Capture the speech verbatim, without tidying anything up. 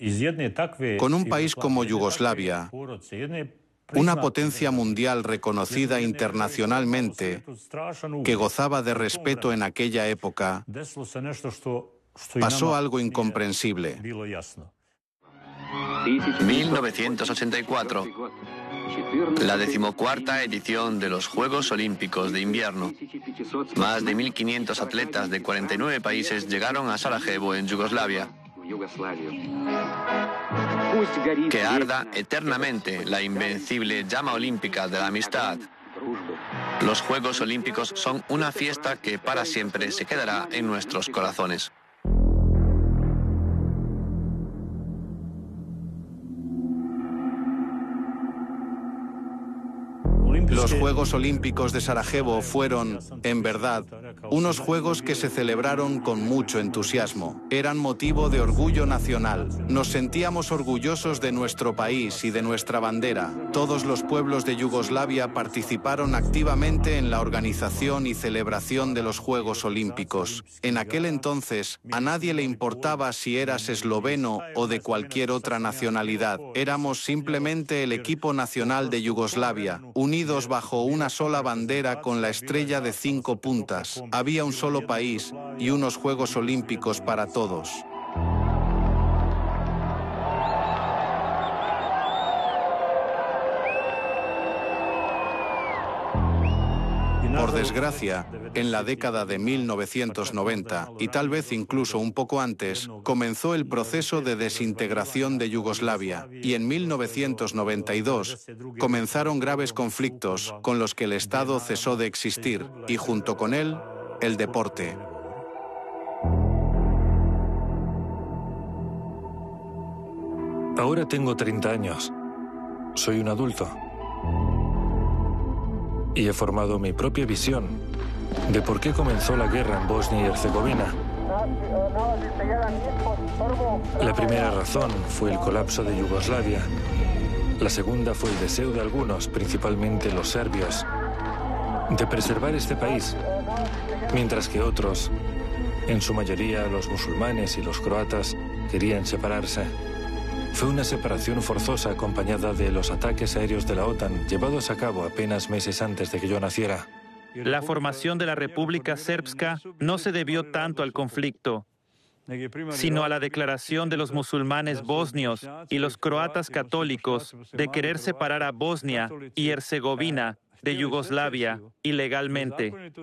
Con un país como Yugoslavia, una potencia mundial reconocida internacionalmente, que gozaba de respeto en aquella época, pasó algo incomprensible. mil novecientos ochenta y cuatro, la decimocuarta edición de los Juegos Olímpicos de Invierno. Más de mil quinientos atletas de cuarenta y nueve países llegaron a Sarajevo, en Yugoslavia. Que arda eternamente la invencible llama olímpica de la amistad. Los Juegos Olímpicos son una fiesta que para siempre se quedará en nuestros corazones. Los Juegos Olímpicos de Sarajevo fueron, en verdad, unos juegos que se celebraron con mucho entusiasmo. Eran motivo de orgullo nacional. Nos sentíamos orgullosos de nuestro país y de nuestra bandera. Todos los pueblos de Yugoslavia participaron activamente en la organización y celebración de los Juegos Olímpicos. En aquel entonces, a nadie le importaba si eras esloveno o de cualquier otra nacionalidad. Éramos simplemente el equipo nacional de Yugoslavia, unidos bajo una sola bandera con la estrella de cinco puntas. Había un solo país y unos Juegos Olímpicos para todos. Por desgracia, en la década de mil novecientos noventa, y tal vez incluso un poco antes, comenzó el proceso de desintegración de Yugoslavia, y en mil novecientos noventa y dos comenzaron graves conflictos con los que el Estado cesó de existir, y junto con él, el deporte. Ahora tengo treinta años. Soy un adulto. Y he formado mi propia visión de por qué comenzó la guerra en Bosnia y Herzegovina. La primera razón fue el colapso de Yugoslavia. La segunda fue el deseo de algunos, principalmente los serbios, de preservar este país, mientras que otros, en su mayoría los musulmanes y los croatas, querían separarse. Fue una separación forzosa acompañada de los ataques aéreos de la OTAN llevados a cabo apenas meses antes de que yo naciera. La formación de la República Srpska no se debió tanto al conflicto, sino a la declaración de los musulmanes bosnios y los croatas católicos de querer separar a Bosnia y Herzegovina de Yugoslavia ilegalmente.